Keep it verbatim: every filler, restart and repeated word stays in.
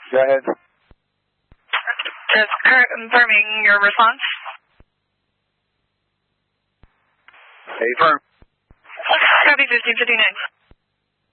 Go ahead. Just confirming your response. Affirm. Copy fifteen fifty-nine.